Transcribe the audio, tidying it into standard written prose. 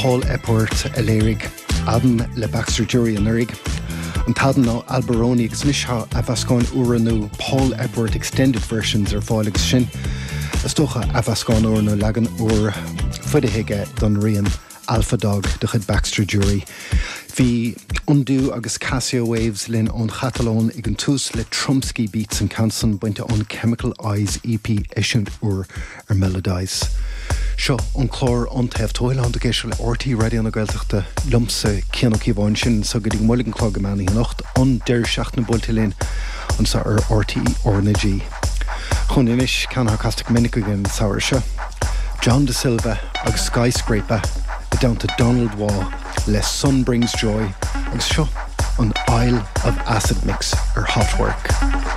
Paul Epworth a léirigh Adam le Baxter Jury an urig. An tadan ná Alberoni agus misha a bhascáin uranú Paul Epworth extended versions fáilegs sin. Is tócha a bhascáin uranú legan fuidehiige don rian Alpha Dog de chud Baxter Jury. Bhí undú agus Casio Waves linn ón Catalón ag an tús le Trumsky Beats an Canson buinte ón Chemical Eyes EP isiúnt Melodies. Seo an chlár an taobh tóileán géisio le RT Radio na Gaeltachta lumsa cianach bháin sin so go dtí mulig an clog amana an nacht an deir seach na bultilín an sa RT Ornagy. Chun inis ceanna castic minic again saoir seo. John De Silva agus Skyscraper down to Donald Waugh Les Sun Brings Joy agus seo an Isle of Acid Mix Hot Work.